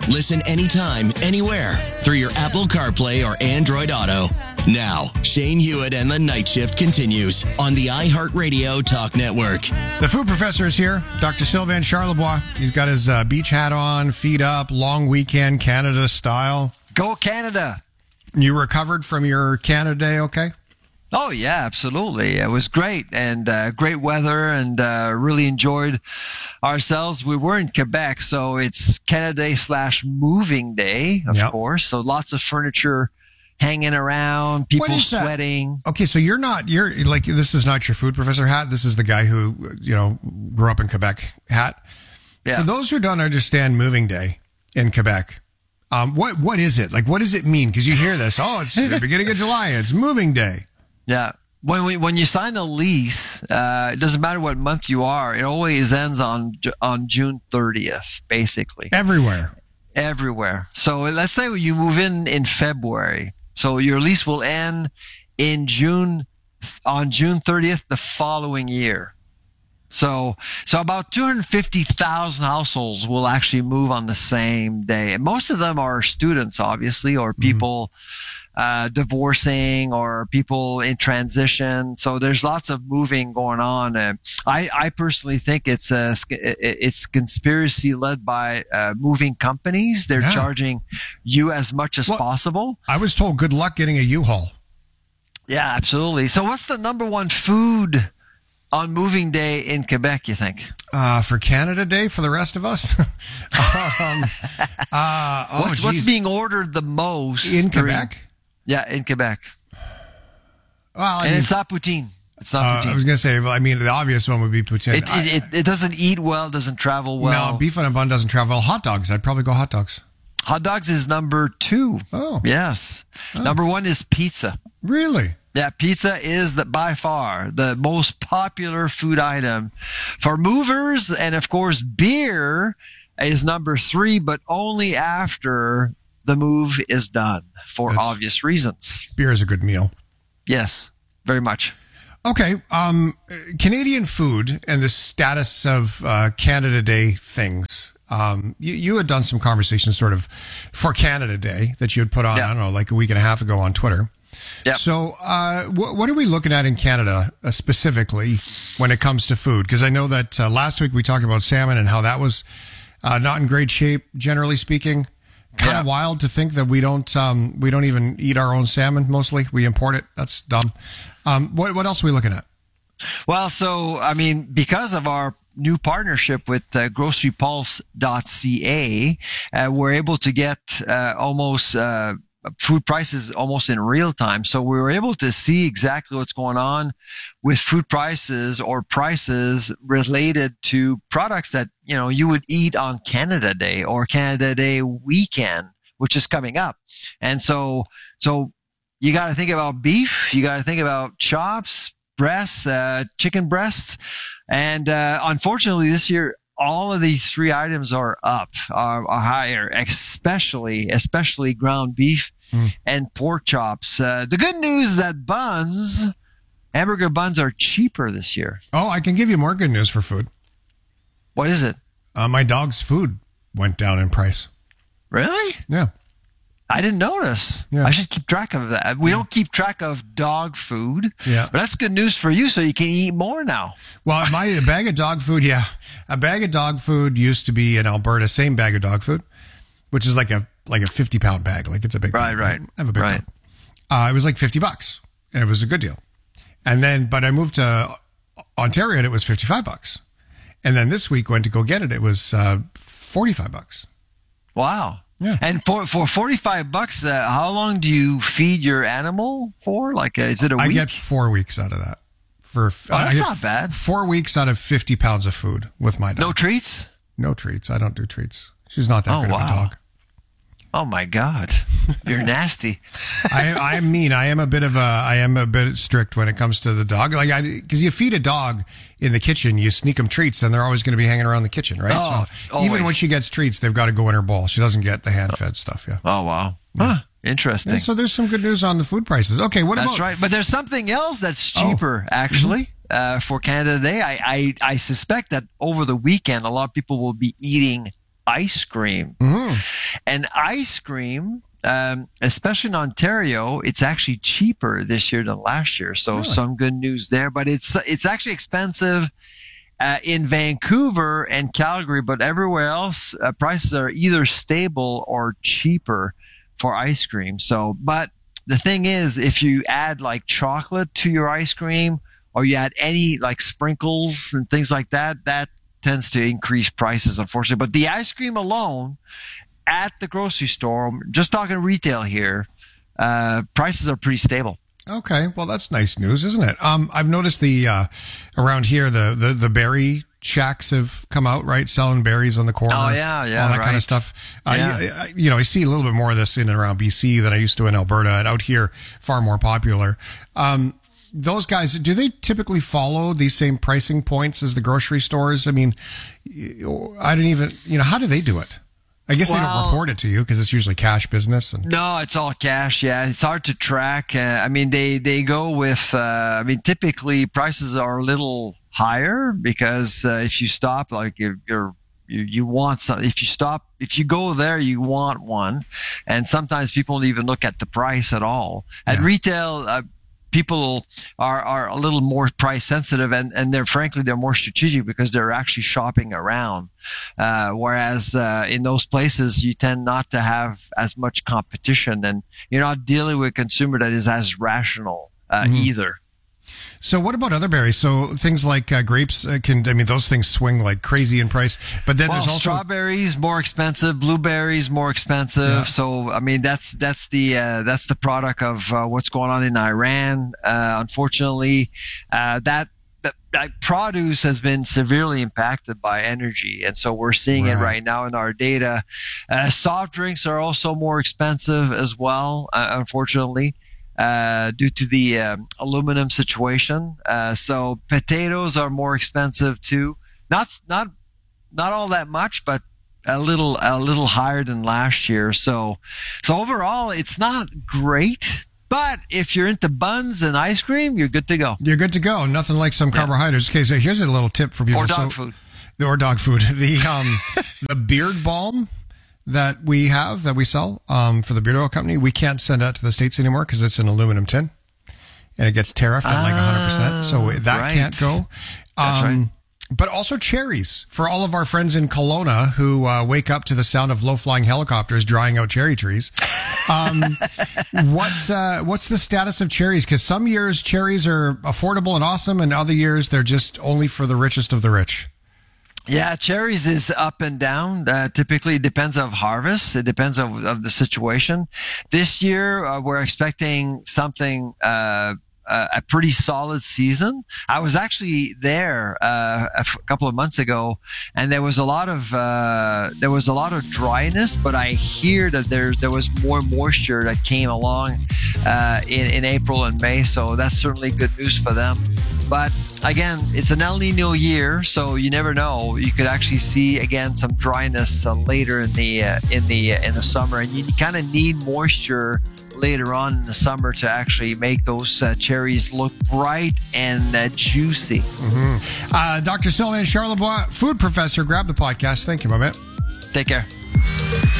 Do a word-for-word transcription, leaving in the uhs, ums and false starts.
Listen anytime, anywhere through your Apple CarPlay or Android Auto. Now, Shane Hewitt and the Night Shift continues on the iHeartRadio Talk Network. The food professor is here, Doctor Sylvain Charlebois. He's got his uh, beach hat on, feet up, long weekend, Canada style. Go Canada. You recovered from your Canada Day, okay? Oh, yeah, absolutely. It was great and uh, great weather and uh, really enjoyed ourselves. We were in Quebec, so it's Canada Day slash moving day, of Yep. course. So lots of furniture hanging around, people What is that? sweating. Okay, so you're not, you're like, this is not your food professor hat. This is the guy who, you know, grew up in Quebec hat. Yeah. For those who don't understand moving day in Quebec, um, what what is it? Like, what does it mean? Because you hear this, oh, it's the beginning of July, it's moving day. Yeah. When we, when you sign a lease, uh, it doesn't matter what month you are. It always ends on Ju- on June thirtieth, basically, Everywhere. everywhere. So let's say you move in in February. So your lease will end in June on June thirtieth the following year. So so about two hundred fifty thousand households will actually move on the same day. And most of them are students, obviously, or people uh, divorcing or people in transition. So there's lots of moving going on. And I, I personally think it's a it's conspiracy led by uh, moving companies. They're Yeah. charging you as much as Well- possible. I was told good luck getting a U-Haul. Yeah, absolutely. So what's the number one food on moving day in Quebec, you think? Uh, for Canada Day, for the rest of us? um, uh, oh, what's, what's geez. being ordered the most? In during- Quebec? Yeah, in Quebec. Well, I And mean, it's not poutine. It's not uh, poutine. I was going to say, well, I mean, the obvious one would be poutine. it, I- it, it, it doesn't eat well, doesn't travel well. no, beef on a bun doesn't travel. Hot dogs. I'd probably go hot dogs. Hot dogs is number two. Oh. Yes. Number one is pizza. Really? Yeah, pizza is the, by far the most popular food item for movers. And of course, beer is number three, but only after the move is done for That's- obvious reasons. Beer is a good meal. Yes, very much. Okay. Um, Canadian food and the status of uh, Canada Day things. Um, you, you had done some conversations sort of for Canada Day that you had put on, Yeah. I don't know, like a week and a half ago on Twitter. Yeah. So, uh, wh- what are we looking at in Canada uh, specifically when it comes to food? Because I know that uh, last week we talked about salmon and how that was uh, not in great shape, generally speaking. Kind of Yeah. wild to think that we don't um, we don't even eat our own salmon. Mostly, we import it. That's dumb. Um, what what else are we looking at? Well, so, I mean, because of our new partnership with uh, grocery pulse dot c a, uh, we're able to get uh, almost uh, food prices almost in real time. So we were able to see exactly what's going on with food prices or prices related to products that, you know, you would eat on Canada Day or Canada Day weekend, which is coming up. And so, so you got to think about beef. You got to think about chops, breasts, uh, chicken breasts. And uh, unfortunately, this year, all of these three items are up, are, are higher, especially especially ground beef Mm. and pork chops. Uh, the good news is that buns, hamburger buns, are cheaper this year. Oh, I can give you more good news for food. What is it? Uh, my dog's food went down in price. Really? Yeah. I didn't notice. Yeah. I should keep track of that. We don't keep track of dog food. Yeah. But that's good news for you, so you can eat more now. Well, my a bag of dog food, yeah. A bag of dog food used to be in Alberta, same bag of dog food, which is like a like a fifty pound bag. Like it's a big Right, bag. right, I have a big right. one. Uh, it was like fifty bucks and it was a good deal. And then, but I moved to Ontario and it was fifty-five bucks. And then this week went to go get it. It was uh, forty-five bucks. Wow. Yeah. And for for forty-five bucks, uh, how long do you feed your animal for? Like, uh, is it a I week? get four weeks out of that. For Oh, I that's get not bad. Four weeks out of fifty pounds of food with my dog. No treats? No treats. I don't do treats. She's not that Oh, good of a wow. dog. Oh my God, you're nasty. I, I am mean. I am a bit of a. I am a bit strict when it comes to the dog. Like, because you feed a dog in the kitchen, you sneak them treats, and they're always going to be hanging around the kitchen, right? Oh, so even always. when she gets treats, they've got to go in her bowl. She doesn't get the hand-fed stuff. Yeah. Oh wow, huh, interesting. And so there's some good news on the food prices. Okay, what That's about? right. But there's something else that's Oh. cheaper, actually, uh, for Canada Day. I, I I suspect that over the weekend, a lot of people will be eating ice cream. Mm-hmm. And ice cream, um, especially in Ontario, it's actually cheaper this year than last year. So Really? some good news there. But it's it's actually expensive uh, in Vancouver and Calgary, but everywhere else, uh, prices are either stable or cheaper for ice cream. So, but the thing is, if you add like chocolate to your ice cream, or you add any like sprinkles and things like that, that tends to increase prices, unfortunately. But the ice cream alone at the grocery store, just talking retail here, uh, prices are pretty stable. Okay, well that's nice news, isn't it? Um, I've noticed the uh, around here the, the the berry shacks have come out, right? Selling berries on the corner. Oh yeah, yeah, all that right. kind of stuff. Uh, Yeah. you, I- you know, I see a little bit more of this in and around B C than I used to in Alberta, and out here far more popular. Um, those guys, do they typically follow these same pricing points as the grocery stores? I mean, I don't even, you know, how do they do it? I guess they don't Well- report it to you because it's usually cash business. And No, it's all cash. Yeah, it's hard to track. Uh, I mean, they they go with. Uh, I mean, typically prices are a little higher because uh, if you stop, like you're, you're you you want some. If you stop, if you go there, you want one, and sometimes people don't even look at the price at all. At Yeah. retail. Uh, People are, are a little more price sensitive, and, and they're frankly they're more strategic because they're actually shopping around. Uh, whereas uh, in those places you tend not to have as much competition, and you're not dealing with a consumer that is as rational uh, Mm-hmm. either. so, what about other berries? So things like uh, grapes uh, can, I mean, those things swing like crazy in price. But then Well, there's also strawberries more expensive, blueberries more expensive. Yeah. So I mean that's that's the uh, that's the product of uh, what's going on in Iran. Uh, unfortunately, uh, that. That, that produce has been severely impacted by energy, and so we're seeing it Right. right now in our data. Uh, soft drinks are also more expensive as well, uh, unfortunately, uh, due to the um, aluminum situation. Uh, so potatoes are more expensive too. Not not not all that much, but a little a little higher than last year. So so overall, it's not great. But if you're into buns and ice cream, you're good to go. you're good to go. Nothing like some carbohydrates. Okay, so here's a little tip for people. Or dog So- food. Or dog food. The um, the beard balm that we have, that we sell um, for the beard oil company, we can't send out to the States anymore because it's an aluminum tin. And it gets tariffed at like one hundred percent. So that right. can't go. That's Um, right. But also cherries for all of our friends in Kelowna who uh, wake up to the sound of low-flying helicopters drying out cherry trees. Um, what, uh, what's the status of cherries? Because some years cherries are affordable and awesome, and other years they're just only for the richest of the rich. Yeah, cherries is up and down. Uh, typically, it depends of harvest. It depends of, of the situation. This year, uh, we're expecting something. Uh, Uh, a pretty solid season. I was actually there uh, a f- couple of months ago, and there was a lot of uh, there was a lot of dryness. But I hear that there there was more moisture that came along uh, in in April and May, so that's certainly good news for them. But again, it's an El Nino year, so you never know. You could actually see again some dryness uh, later in the uh, in the uh, in the summer, and you kind of need moisture later on in the summer to actually make those uh, cherries look bright and uh, juicy. Mm-hmm. Uh, Doctor Sylvain Charlebois, food professor, grab the podcast. Thank you, my man. Take care.